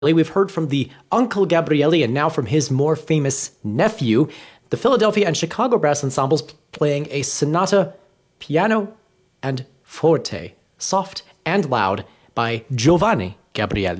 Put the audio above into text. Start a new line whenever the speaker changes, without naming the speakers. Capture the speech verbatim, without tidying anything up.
We've heard from the Uncle Gabriele and now from his more famous nephew, the Philadelphia and Chicago Brass Ensembles playing a sonata, piano and forte, soft and loud, by Giovanni Gabriele.